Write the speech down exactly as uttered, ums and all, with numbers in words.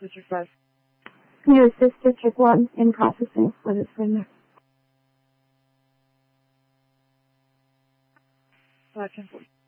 District five. Can you assist District one in processing what is in there? five ten forty.